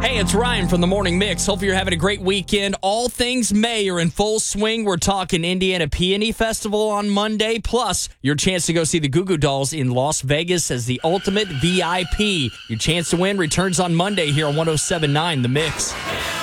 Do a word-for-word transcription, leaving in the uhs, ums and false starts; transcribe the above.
Hey, it's Ryan from the Morning Mix. Hope you're having a great weekend. All things May are in full swing. We're talking Indiana Peony Festival on Monday, plus your chance to go see the Goo Goo Dolls in Las Vegas as the ultimate V I P. Your chance to win returns on Monday here on one oh seven point nine The Mix.